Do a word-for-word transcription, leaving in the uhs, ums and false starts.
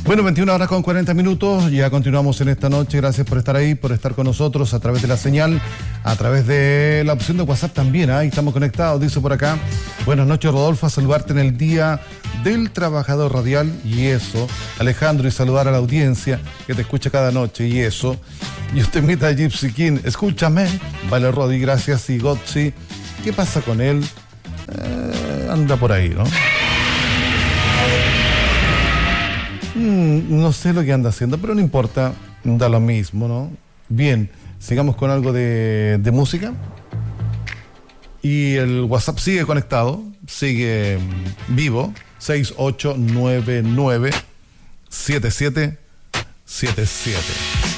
Bueno, veintiuna horas con cuarenta minutos, ya continuamos en esta noche. Gracias por estar ahí, por estar con nosotros a través de la señal, a través de la opción de WhatsApp también. Ahí estamos conectados, dice por acá. Buenas noches, Rodolfo, a saludarte en el Día del Trabajador Radial y eso. Alejandro, y saludar a la audiencia que te escucha cada noche y eso. Y usted invita a Gypsy King, escúchame. Vale, Rodi, gracias. Y Gotzi, ¿qué pasa con él? Eh, anda por ahí, ¿no? Mm, no sé lo que anda haciendo, pero no importa, da lo mismo, ¿no? Bien, sigamos con algo de, de música. Y el WhatsApp sigue conectado, sigue vivo, seis ocho nueve nueve siete siete siete siete.